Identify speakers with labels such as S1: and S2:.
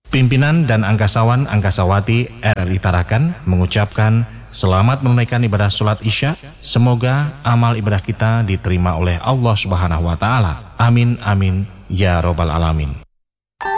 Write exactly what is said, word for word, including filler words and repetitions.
S1: Pimpinan dan angkasawan angkasawati R R I Tarakan mengucapkan selamat menunaikan ibadah sholat Isya. Semoga amal ibadah kita diterima oleh Allah Subhanahu wa taala. Amin amin ya robbal alamin.